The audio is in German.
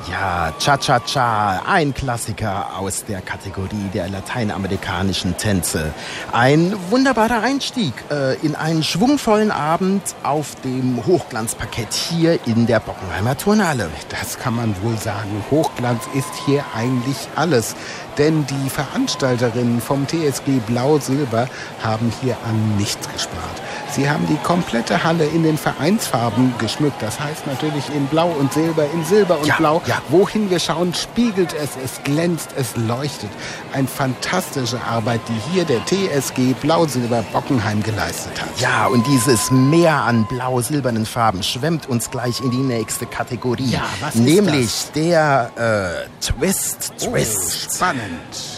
Ja, Cha-Cha-Cha, ein Klassiker aus der Kategorie der lateinamerikanischen Tänze. Ein wunderbarer Einstieg in einen schwungvollen Abend auf dem Hochglanzparkett hier in der Bockenheimer Turnhalle. Das kann man wohl sagen. Hochglanz ist hier eigentlich alles. Denn die Veranstalterinnen vom TSG Blau-Silber haben hier an nichts gespart. Sie haben die komplette Halle in den Vereinsfarben geschmückt. Das heißt natürlich in Blau und Silber, in Silber und Blau. Ja. Wohin wir schauen, spiegelt es, es glänzt, es leuchtet. Eine fantastische Arbeit, die hier der TSG Blau-Silber Bockenheim geleistet hat. Ja, und dieses Meer an blau-silbernen Farben schwemmt uns gleich in die nächste Kategorie. Ja, was ist nämlich das? Der Twist. Spannend.